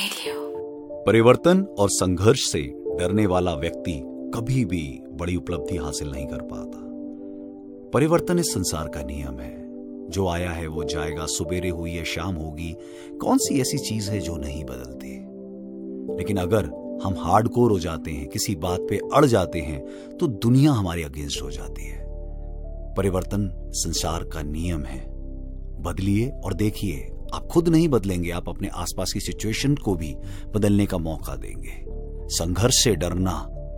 परिवर्तन और संघर्ष से डरने वाला व्यक्ति कभी भी बड़ी उपलब्धि हासिल नहीं कर पाता। परिवर्तन इस संसार का नियम है। जो आया है वो जाएगा, सुबेरे हुई है शाम होगी। कौन सी ऐसी चीज है जो नहीं बदलती? लेकिन अगर हम हार्डकोर हो जाते हैं, किसी बात पे अड़ जाते हैं, तो दुनिया हमारे अगेंस्ट हो जाती है। परिवर्तन संसार का नियम है। बदलिए और देखिए, आप खुद नहीं बदलेंगे, आप अपने आसपास की सिचुएशन को भी बदलने का मौका देंगे। संघर्ष से डरना